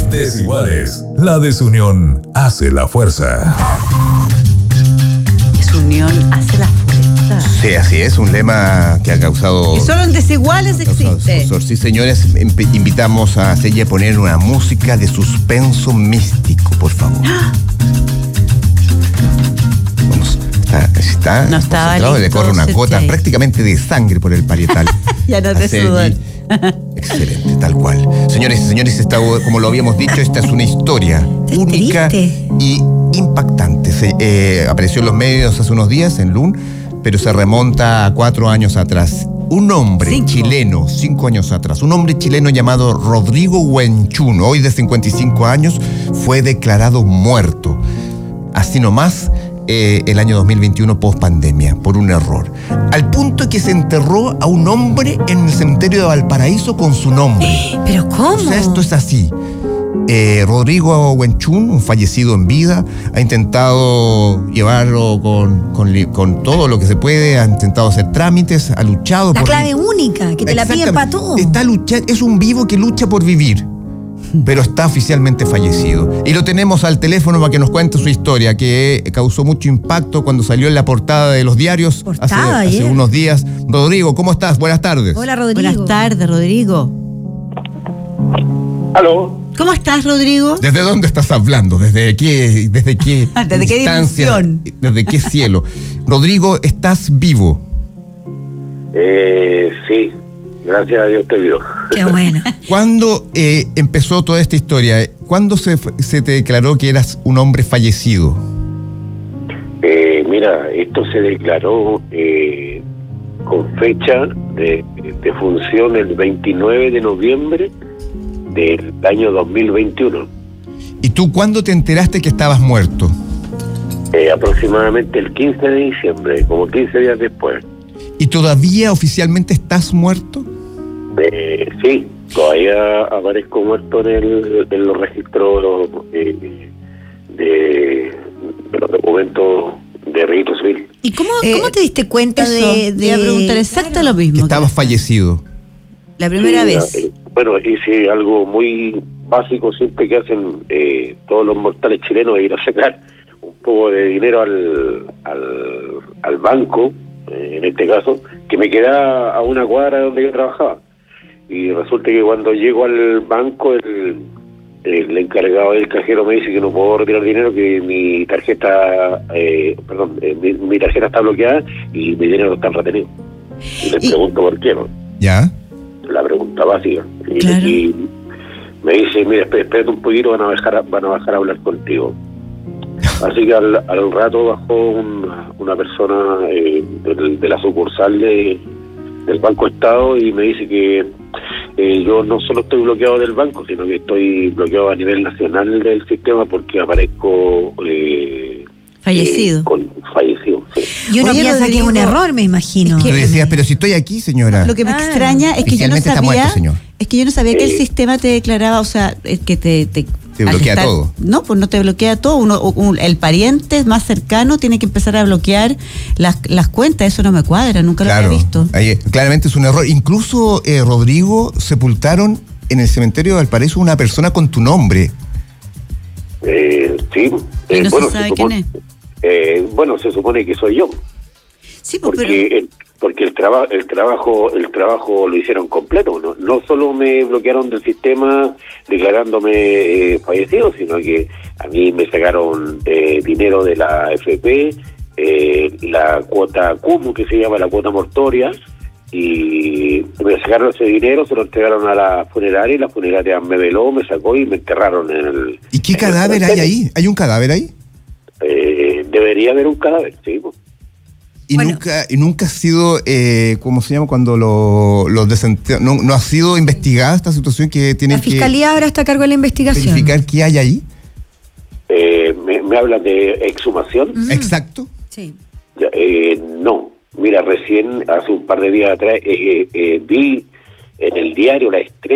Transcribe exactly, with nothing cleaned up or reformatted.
Desiguales. La desunión hace la fuerza. Desunión hace la fuerza. Sí, así es, un lema que ha causado... Y solo en Desiguales existe. Esfuerzo. Sí, señores, invitamos a Celia a poner una música de suspenso místico, por favor. ¡Ah! Vamos, está, está no estaba listo, le corre una gota ahí. prácticamente de sangre por el parietal. Ya no te sudor. Excelente, tal cual. Señores y señores, esta, como lo habíamos dicho, esta es una historia es única triste. y impactante. Se, eh, apareció en los medios hace unos días, en L U N, pero se remonta a cuatro años atrás. Un hombre cinco. chileno, cinco años atrás, un hombre chileno llamado Rodrigo Huenchún, hoy de cincuenta y cinco años, fue declarado muerto. Así nomás, eh, el año dos mil veintiuno, post pandemia, por un error. Al punto que se enterró a un hombre en el cementerio de Valparaíso con su nombre. ¿Pero cómo? O sea, esto es así. Eh, Rodrigo Huenchún, un fallecido en vida, ha intentado llevarlo con, con, con todo lo que se puede, ha intentado hacer trámites, ha luchado la por... La clave única, que te la piden para todo. Está lucha, es un vivo que lucha por vivir, pero está oficialmente fallecido. Y lo tenemos al teléfono para que nos cuente su historia, que causó mucho impacto cuando salió en la portada de los diarios portada, hace, hace yeah. unos días. Rodrigo, ¿cómo estás? Buenas tardes. Hola, Rodrigo. Buenas tardes, Rodrigo. ¿Aló? ¿Cómo estás, Rodrigo? ¿Desde dónde estás hablando? ¿Desde qué, desde qué ¿Desde qué dimensión? ¿Desde qué cielo? Rodrigo, ¿estás vivo? Eh, sí, gracias a Dios te vio. Qué bueno. ¿Cuándo eh, empezó toda esta historia? ¿Cuándo se, se te declaró que eras un hombre fallecido? Eh, mira, esto se declaró eh, con fecha de, de función el veintinueve de noviembre del año dos mil veintiuno. ¿Y tú cuándo te enteraste que estabas muerto? Eh, aproximadamente el quince de diciembre, como quince días después. ¿Y todavía oficialmente estás muerto? Eh, sí, todavía aparezco muerto en, el, en los registros eh, de, de los documentos de registro civil. ¿Y cómo, Eh, cómo te diste cuenta Eso, de, te iba a preguntar exacto claro. lo mismo. Que estabas fallecido. La primera Sí, vez. eh, bueno, hice algo muy básico siempre que hacen eh, todos los mortales chilenos, ir a sacar un poco de dinero al, al, al banco, eh, en este caso, que me quedaba a una cuadra donde yo trabajaba. Y resulta que cuando llego al banco, el, el encargado del cajero me dice que no puedo retirar dinero, que mi tarjeta, eh, perdón, eh, mi, mi tarjeta está bloqueada y mi dinero está retenido. Y les Y- pregunto por qué, ¿no? ¿Ya? La pregunta básica. Y, Claro. y me dice, mira, espé- espérate un poquito, van a bajar a, van a bajar a hablar contigo. Así que al, al rato bajó un, una persona eh, del- de la sucursal de, del Banco Estado y me dice que eh, yo no solo estoy bloqueado del banco, sino que estoy bloqueado a nivel nacional del sistema porque aparezco eh, Fallecido. eh, con fallecido. Sí. Y uno Oye, piensa que es un Rodrigo, error, me imagino. es que- Le decías, pero si estoy aquí, señora. Lo que me Claro. extraña es que yo no Oficialmente está sabía, muerto, señor. es que yo no sabía que el Eh. sistema te declaraba, o sea, es que te te, Te al bloquea todo. No, pues no te bloquea todo. Uno, un- el pariente más cercano tiene que empezar a bloquear las, las cuentas. Eso no me cuadra, nunca lo Claro, había visto. ahí, claramente es un error. Incluso, eh, Rodrigo, sepultaron en el cementerio de Valparaíso una persona con tu nombre. Eh, sí. Y Eh, no se bueno, sabe supone, quién eh, bueno, se supone que soy yo. Sí, pues, porque pero el, porque el trabajo el trabajo el trabajo lo hicieron completo, no no solo me bloquearon del sistema declarándome eh, fallecido, sino que a mí me sacaron eh, dinero de la F P, eh, la cuota C U M, que se llama la cuota mortoria, y me sacaron ese dinero, se lo entregaron a la funeraria y la funeraria me veló, me sacó y me enterraron en el... ¿Y qué en el cadáver hay cementerio. ahí? ¿Hay un cadáver ahí? Eh, debería haber un cadáver, sí, pues. Y Bueno. nunca y nunca ha sido, eh, ¿cómo se llama? Cuando lo- los desente- no, no ha sido investigada esta situación que tiene La que fiscalía ahora está a cargo de la investigación. verificar qué hay ahí. Eh, me, me hablan de exhumación. Mm. Exacto. Sí. Ya, eh, no, mira, recién hace un par de días atrás eh, eh, eh, vi en el diario La Estrella